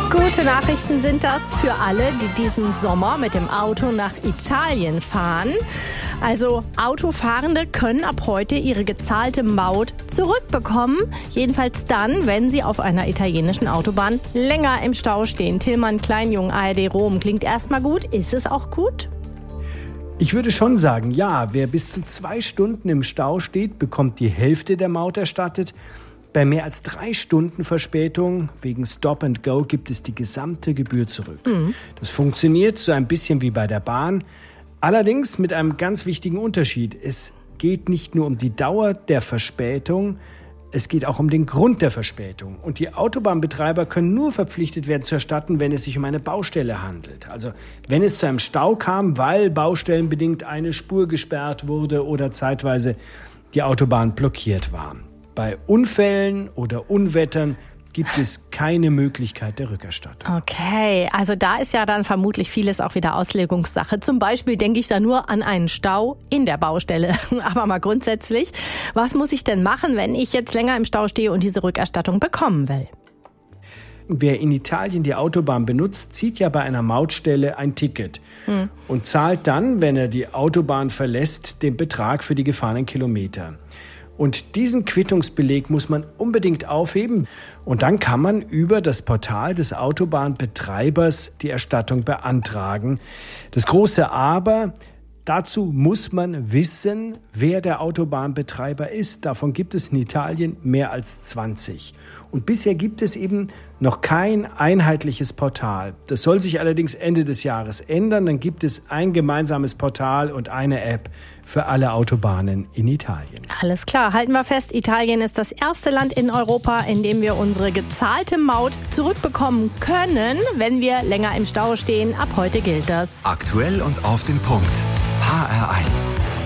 Gute Nachrichten sind das für alle, die diesen Sommer mit dem Auto nach Italien fahren. Also Autofahrende können ab heute ihre gezahlte Maut zurückbekommen. Jedenfalls dann, wenn sie auf einer italienischen Autobahn länger im Stau stehen. Tillmann Kleinjung, ARD Rom. Klingt erstmal gut. Ist es auch gut? Ich würde schon sagen, ja, wer bis zu 2 Stunden im Stau steht, bekommt die Hälfte der Maut erstattet. Bei mehr als 3 Stunden Verspätung wegen Stop and Go gibt es die gesamte Gebühr zurück. Das funktioniert so ein bisschen wie bei der Bahn, allerdings mit einem ganz wichtigen Unterschied. Es geht nicht nur um die Dauer der Verspätung, es geht auch um den Grund der Verspätung. Und die Autobahnbetreiber können nur verpflichtet werden zu erstatten, wenn es sich um eine Baustelle handelt. Also wenn es zu einem Stau kam, weil baustellenbedingt eine Spur gesperrt wurde oder zeitweise die Autobahn blockiert war. Bei Unfällen oder Unwettern gibt es keine Möglichkeit der Rückerstattung. Okay, also da ist ja dann vermutlich vieles auch wieder Auslegungssache. Zum Beispiel denke ich da nur an einen Stau in der Baustelle. Aber mal grundsätzlich, was muss ich denn machen, wenn ich jetzt länger im Stau stehe und diese Rückerstattung bekommen will? Wer in Italien die Autobahn benutzt, zieht ja bei einer Mautstelle ein Ticket und zahlt dann, wenn er die Autobahn verlässt, den Betrag für die gefahrenen Kilometer. Und diesen Quittungsbeleg muss man unbedingt aufheben. Und dann kann man über das Portal des Autobahnbetreibers die Erstattung beantragen. Das große Aber: dazu muss man wissen, wer der Autobahnbetreiber ist. Davon gibt es in Italien mehr als 20. Und bisher gibt es eben noch kein einheitliches Portal. Das soll sich allerdings Ende des Jahres ändern. Dann gibt es ein gemeinsames Portal und eine App für alle Autobahnen in Italien. Alles klar, halten wir fest, Italien ist das erste Land in Europa, in dem wir unsere gezahlte Maut zurückbekommen können, wenn wir länger im Stau stehen. Ab heute gilt das. Aktuell und auf den Punkt. HR1.